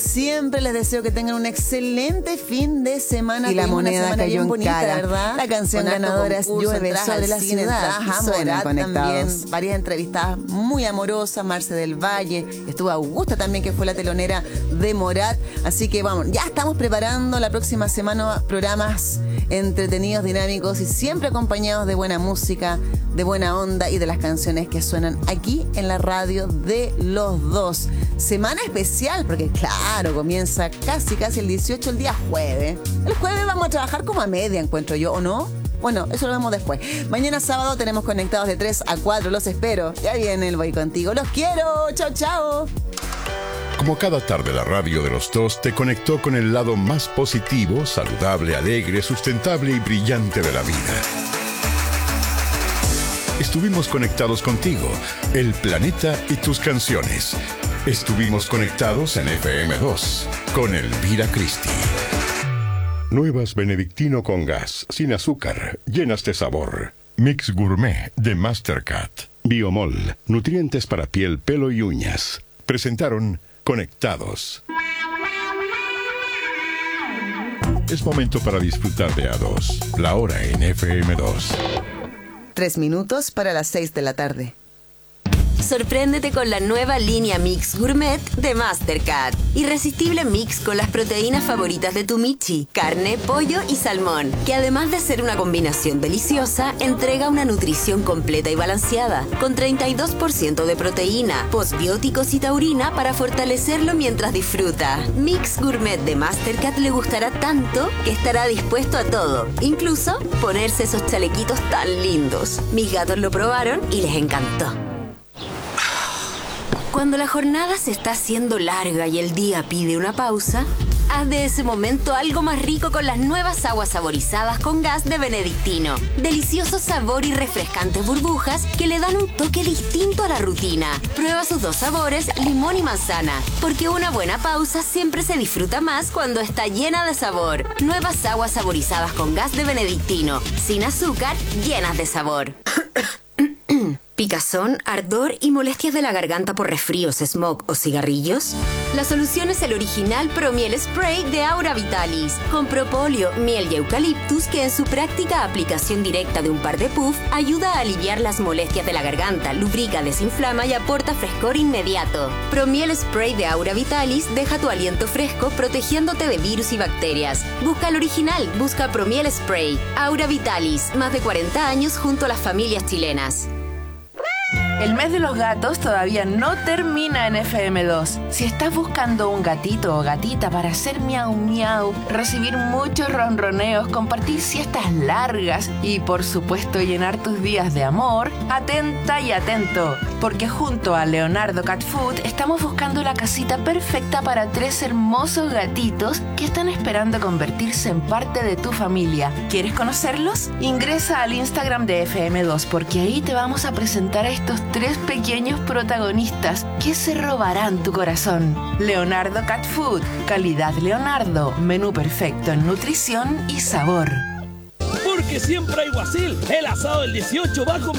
siempre les deseo que tengan un excelente fin de semana. Y la moneda cayó bien en bonita, cara, ¿verdad? La canción ganadora es Llueve sobre la ciudad. Morat Conectados. también, varias entrevistas muy amorosas. Marce del Valle, estuvo Augusta también, que fue la telonera de Morat. Así que vamos, ya estamos preparando la próxima semana programas entretenidos, dinámicos y siempre acompañados de buena música, de buena onda y de las canciones que suenan aquí en la radio de los dos. Semana especial, porque claro, comienza casi el 18, el día jueves. El jueves vamos a trabajar como a media, encuentro yo, ¿o no? Bueno, eso lo vemos después. Mañana sábado tenemos conectados de 3 a 4, los espero. Ya viene el Voy Contigo. Los quiero, chao, chao. Como cada tarde, la radio de los dos te conectó con el lado más positivo, saludable, alegre, sustentable y brillante de la vida. Estuvimos conectados contigo, el planeta y tus canciones. Estuvimos conectados en FM2 con Elvira Cristi. Nuevas Benedictino con gas, sin azúcar, llenas de sabor. Mix Gourmet de Mastercard. Biomol, nutrientes para piel, pelo y uñas. Presentaron Conectados. Es momento para disfrutar de A2, la hora en FM2. 3 minutos para las 6 de la tarde. Sorpréndete con la nueva línea Mix Gourmet de Mastercard. Irresistible mix con las proteínas favoritas de tu Michi, carne, pollo y salmón, que además de ser una combinación deliciosa, entrega una nutrición completa y balanceada, con 32% de proteína, postbióticos y taurina para fortalecerlo mientras disfruta. Mix Gourmet de Mastercard le gustará tanto que estará dispuesto a todo, incluso ponerse esos chalequitos tan lindos. Mis gatos lo probaron y les encantó. Cuando la jornada se está haciendo larga y el día pide una pausa, haz de ese momento algo más rico con las nuevas aguas saborizadas con gas de Benedictino. Delicioso sabor y refrescantes burbujas que le dan un toque distinto a la rutina. Prueba sus 2 sabores, limón y manzana, porque una buena pausa siempre se disfruta más cuando está llena de sabor. Nuevas aguas saborizadas con gas de Benedictino, sin azúcar, llenas de sabor. ¿Picazón, ardor y molestias de la garganta por resfríos, smog o cigarrillos? La solución es el original Promiel Spray de Aura Vitalis, con propóleo, miel y eucaliptus, que en su práctica aplicación directa de un par de puff ayuda a aliviar las molestias de la garganta, lubrica, desinflama y aporta frescor inmediato. Promiel Spray de Aura Vitalis deja tu aliento fresco protegiéndote de virus y bacterias. Busca el original, busca Promiel Spray. Aura Vitalis, más de 40 años junto a las familias chilenas. El mes de los gatos todavía no termina en FM2. Si estás buscando un gatito o gatita para hacer miau miau, recibir muchos ronroneos, compartir siestas largas y por supuesto llenar tus días de amor, atenta y atento, porque junto a Leonardo Cat Food estamos buscando la casita perfecta para 3 hermosos gatitos que están esperando convertirse en parte de tu familia. ¿Quieres conocerlos? Ingresa al Instagram de FM2, porque ahí te vamos a presentar a estos 3 pequeños protagonistas que se robarán tu corazón. Leonardo Cat Food, calidad Leonardo, menú perfecto en nutrición y sabor. Porque siempre hay Guasil, el asado del 18 va con